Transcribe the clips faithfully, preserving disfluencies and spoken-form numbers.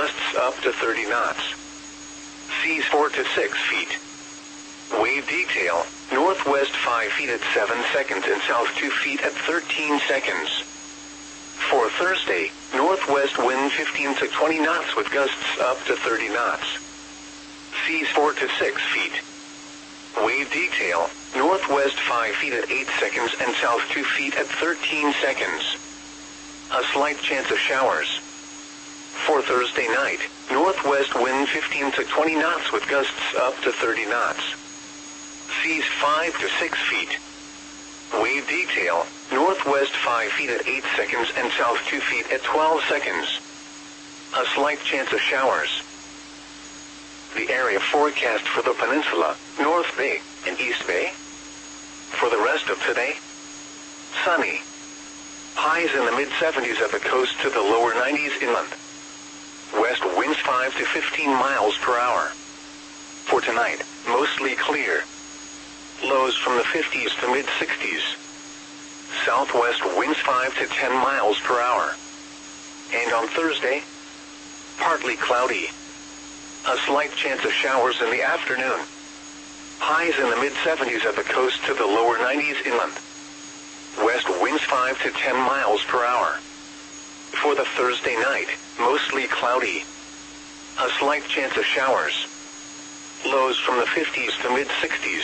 gusts up to thirty knots. Seas four to six feet. Wave detail, northwest five feet at seven seconds and south two feet at thirteen seconds. For Thursday, northwest wind fifteen to twenty knots with gusts up to thirty knots. Seas four to six feet. Wave detail, northwest five feet at eight seconds and south two feet at thirteen seconds. A slight chance of showers. For Thursday night, northwest wind fifteen to twenty knots with gusts up to thirty knots. Seas five to six feet. Wave detail, northwest five feet at eight seconds and south two feet at twelve seconds. A slight chance of showers. The area forecast for the peninsula, North Bay, and East Bay. For the rest of today, sunny. Highs in the mid seventies at the coast to the lower nineties inland. West winds five to fifteen miles per hour. For tonight, mostly clear. Lows from the fifties to mid sixties. Southwest winds five to ten miles per hour. And on Thursday, partly cloudy. A slight chance of showers in the afternoon. Highs in the mid seventies at the coast to the lower nineties inland. West winds five to ten miles per hour. For the Thursday night, mostly cloudy. A slight chance of showers. Lows from the fifties to mid sixties.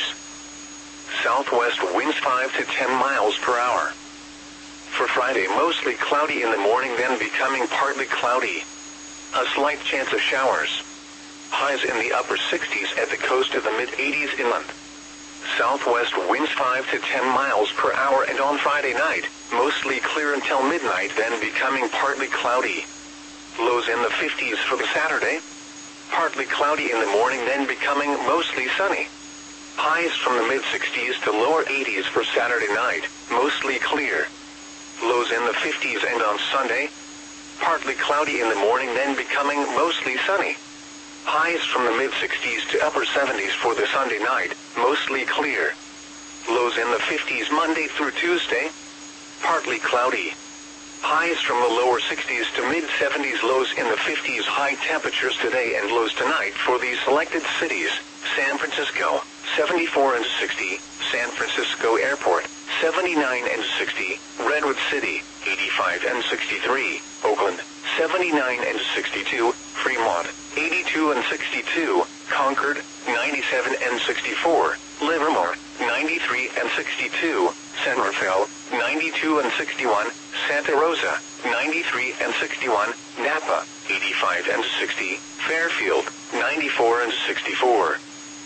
Southwest winds five to ten miles per hour. For Friday, mostly cloudy in the morning, then becoming partly cloudy. A slight chance of showers. Highs in the upper sixties at the coast to the mid eighties inland. Southwest winds five to ten miles per hour, and on Friday night, mostly clear until midnight, then becoming partly cloudy. Lows in the fifties for the Saturday. Partly cloudy in the morning, then becoming mostly sunny. Highs from the mid sixties to lower eighties for Saturday night, mostly clear. Lows in the fifties, and on Sunday, partly cloudy in the morning, then becoming mostly sunny. Highs from the mid sixties to upper seventies for the Sunday night, mostly clear. Lows in the fifties Monday through Tuesday, partly cloudy. Highs from the lower sixties to mid seventies, lows in the fifties. High temperatures today and lows tonight for these selected cities: San Francisco, seventy-four and sixty, San Francisco Airport, seventy-nine and sixty, Redwood City, eighty-five and sixty-three, Oakland, seventy-nine and sixty-two, Fremont, eighty-two and sixty-two, Concord, ninety-seven and sixty-four, Livermore, ninety-three and sixty-two, San Rafael, ninety-two and sixty-one, Santa Rosa, ninety-three and sixty-one, Napa, eighty-five and sixty, Fairfield, ninety-four and sixty-four.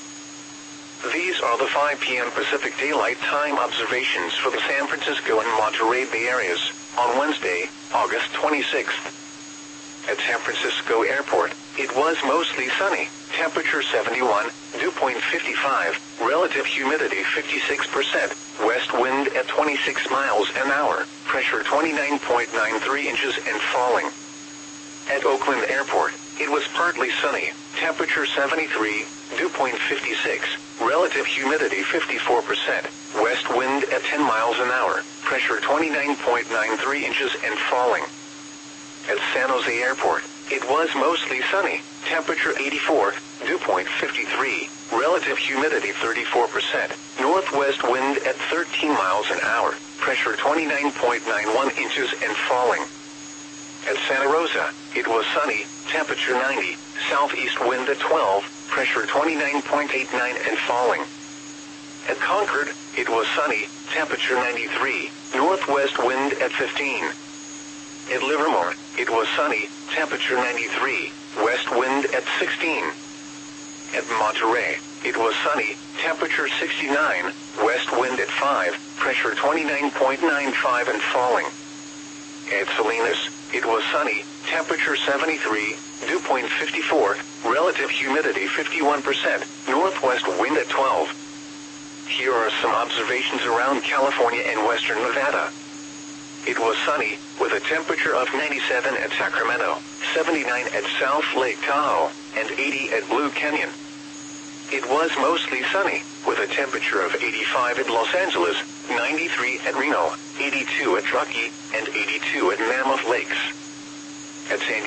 These are the five p m Pacific Daylight Time observations for the San Francisco and Monterey Bay areas on Wednesday, August twenty-sixth. At San Francisco Airport, it was mostly sunny, temperature seventy-one, dew point fifty-five, relative humidity fifty-six percent, west wind at twenty-six miles an hour, pressure twenty-nine point nine three inches and falling. At Oakland Airport, it was partly sunny, temperature seventy-three, dew point fifty-six, relative humidity fifty-four percent, west wind at ten miles an hour, pressure twenty-nine point nine three inches and falling. At San Jose Airport, it was mostly sunny, temperature eighty-four, dew point fifty-three, relative humidity thirty-four percent, northwest wind at thirteen miles an hour, pressure twenty-nine point nine one inches and falling. At Santa Rosa, it was sunny, temperature ninety, southeast wind at twelve, pressure twenty-nine point eight nine and falling. At Concord, it was sunny, temperature ninety-three, northwest wind at fifteen. At Livermore, it was sunny, temperature ninety-three, west wind at sixteen. At Monterey, it was sunny, temperature sixty-nine, west wind at five, pressure twenty-nine point nine five and falling. At Salinas, it was sunny, temperature seventy-three, dew point fifty-four, relative humidity fifty-one percent, northwest wind at twelve. Here are some observations around California and western Nevada. It was sunny, with a temperature of ninety-seven at Sacramento, seventy-nine at South Lake Tahoe, and eighty at Blue Canyon. It was mostly sunny, with a temperature of eighty-five at Los Angeles, ninety-three at Reno, eighty-two at Truckee, and eighty-two at Mammoth Lakes. At San